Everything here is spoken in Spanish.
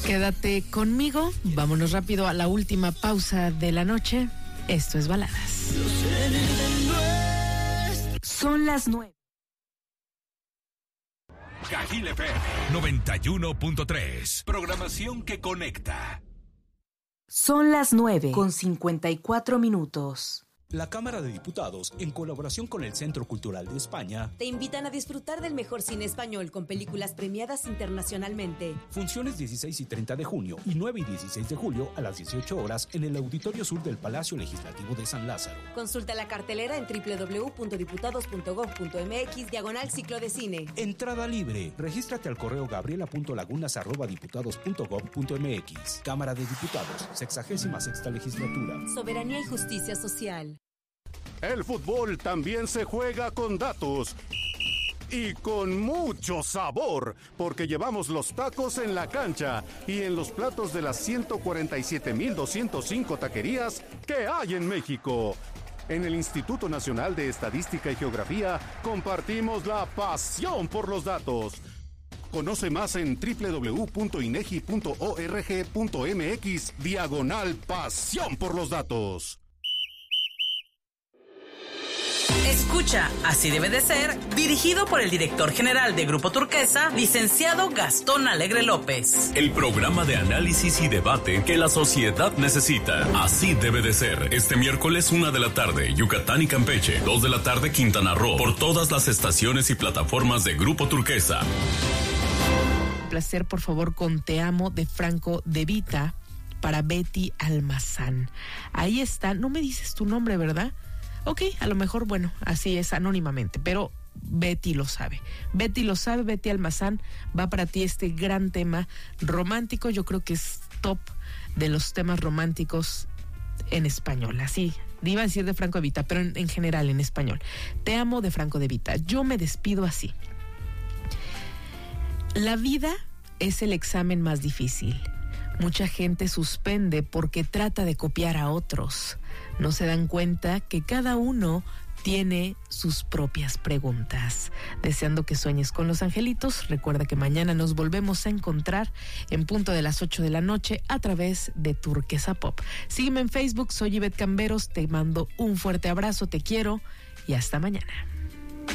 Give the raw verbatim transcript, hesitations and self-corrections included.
Quédate conmigo, vámonos rápido a la última pausa de la noche. Esto es Baladas. Son las nueve. Cajil F M noventa y uno punto tres. Programación que conecta. Son las nueve con cincuenta y cuatro minutos. La Cámara de Diputados, en colaboración con el Centro Cultural de España, te invitan a disfrutar del mejor cine español con películas premiadas internacionalmente. Funciones dieciséis y treinta de junio y nueve y dieciséis de julio a las dieciocho horas en el Auditorio Sur del Palacio Legislativo de San Lázaro. Consulta la cartelera en doble u doble u doble u punto diputados punto gob punto eme equis diagonal ciclo de cine. Entrada libre. Regístrate al correo gabriela punto lagunas arroba diputados punto gob punto eme equis. Cámara de Diputados, sexagésima sexta legislatura. Soberanía y justicia social. El fútbol también se juega con datos y con mucho sabor, porque llevamos los tacos en la cancha y en los platos de las ciento cuarenta y siete mil doscientos cinco taquerías que hay en México. En el Instituto Nacional de Estadística y Geografía compartimos la pasión por los datos. Conoce más en doble u doble u doble u punto inegi punto org punto eme equis diagonal pasión por los datos. Escucha, así debe de ser, dirigido por el director general de Grupo Turquesa, licenciado Gastón Alegre López. El programa de análisis y debate que la sociedad necesita. Así debe de ser. Este miércoles, una de la tarde, Yucatán y Campeche. Dos de la tarde, Quintana Roo. Por todas las estaciones y plataformas de Grupo Turquesa. Un placer, por favor, con Te Amo de Franco De Vita para Betty Almazán. Ahí está, no me dices tu nombre, ¿verdad? Ok, a lo mejor, bueno, así es anónimamente, pero Betty lo sabe. Betty lo sabe, Betty Almazán, va para ti este gran tema romántico. Yo creo que es top de los temas románticos en español. Así, iba a decir de Franco De Vita, pero en, en general en español. Te amo de Franco De Vita. Yo me despido así. La vida es el examen más difícil. Mucha gente suspende porque trata de copiar a otros. No se dan cuenta que cada uno tiene sus propias preguntas. Deseando que sueñes con los angelitos. Recuerda que mañana nos volvemos a encontrar en punto de las ocho de la noche a través de Turquesa Pop. Sígueme en Facebook, soy Ivette Camberos. Te mando un fuerte abrazo, te quiero y hasta mañana.